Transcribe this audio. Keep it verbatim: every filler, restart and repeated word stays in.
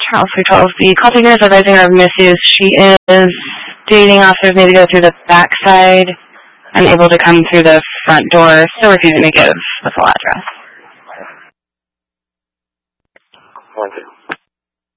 House three twelve. The call taker is advising her of misuse. She is dating officers need to go through the back side and able to come through the front door, still refusing to give the full address.